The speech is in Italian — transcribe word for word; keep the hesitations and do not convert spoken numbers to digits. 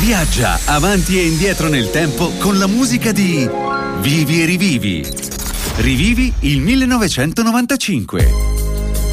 Viaggia avanti e indietro nel tempo con la musica di Vivi e rivivi. Rivivi il millenovecentonovantacinque.